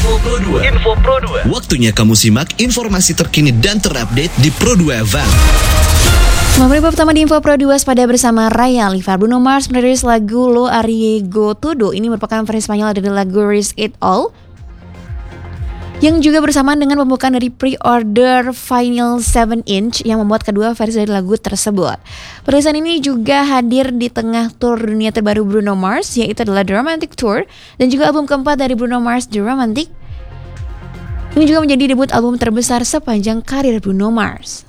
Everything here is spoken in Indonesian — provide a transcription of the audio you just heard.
Info Pro 2. Waktunya kamu simak informasi terkini dan terupdate di Pro 2 Van. Berita pertama di Info Pro 2 pada bersama Raya Liva. Bruno Mars merilis lagu Lo Arriesgo Todo. Ini merupakan versi Spanyol dari lagu Risk It All, yang juga bersamaan dengan pembukaan dari pre-order vinyl 7-inch yang membuat kedua versi dari lagu tersebut. Perilisan ini juga hadir di tengah tur dunia terbaru Bruno Mars, yaitu adalah The Romantic Tour, dan juga album keempat dari Bruno Mars, The Romantic. Ini juga menjadi debut album terbesar sepanjang karir Bruno Mars.